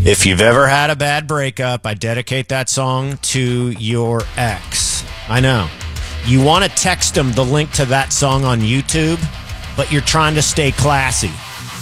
If you've ever had a bad breakup, I dedicate that song to your ex. I know. You want to text them the link to that song on YouTube, but you're trying to stay classy.